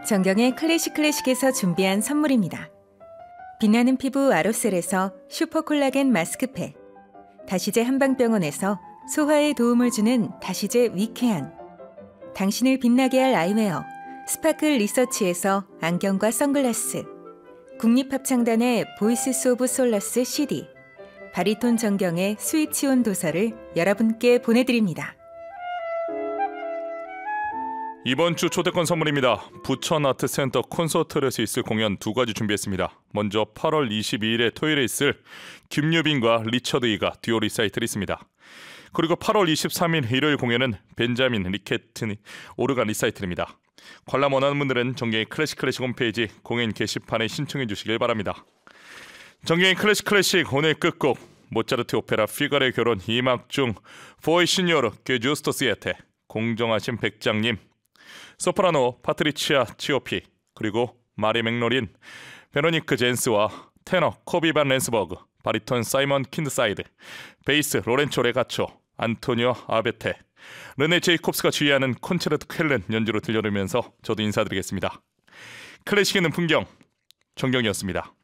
정경의 클래식에서 준비한 선물입니다. 빛나는 피부 아로셀에서 슈퍼콜라겐 마스크팩, 다시제 한방병원에서 소화에 도움을 주는 다시제 위쾌한, 당신을 빛나게 할 아이웨어 스파클 리서치에서 안경과 선글라스, 국립합창단의 보이스 오브 솔러스 CD, 바리톤 정경의 스위치온 도서를 여러분께 보내드립니다. 이번 주 초대권 선물입니다. 부천 아트센터 콘서트홀에서 있을 공연 두 가지 준비했습니다. 먼저 8월 22일에 토요일에 있을 김유빈과 리처드 이가 듀오 리사이틀이 있습니다. 그리고 8월 23일 일요일 공연은 벤자민 리케트니 오르간 리사이틀입니다. 관람 원하는 분들은 정경의 클래식 홈페이지 공연 게시판에 신청해 주시길 바랍니다. 정경의 클래식 오늘 끝곡 모차르트 오페라 피가로의 결혼 2막 중 포이 시니오르 게 주스토 시에테, 공정하신 백장님, 소프라노 파트리치아 치오피, 그리고 마리 맥로린, 베로니크 젠스와 테너 코비 반 렌스버그, 바리톤 사이먼 킨드사이드, 베이스 로렌초 레가초, 안토니오 아베테, 르네 제이콥스가 지휘하는 콘체르토 쾰른 연주로 들려드리면서 저도 인사드리겠습니다. 클래식 있는 풍경, 정경이었습니다.